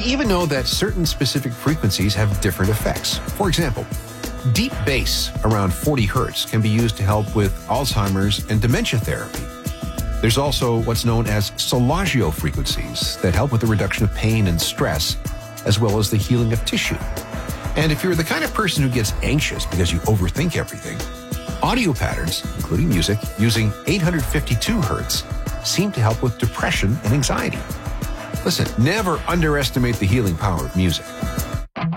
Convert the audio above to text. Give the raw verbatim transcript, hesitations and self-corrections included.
even know that certain specific frequencies have different effects. For example, deep bass around forty hertz can be used to help with Alzheimer's and dementia therapy. There's also what's known as Solagio frequencies that help with the reduction of pain and stress, as well as the healing of tissue. And if you're the kind of person who gets anxious because you overthink everything, audio patterns, including music, using eight hundred fifty-two hertz, seem to help with depression and anxiety. Listen, never underestimate the healing power of music.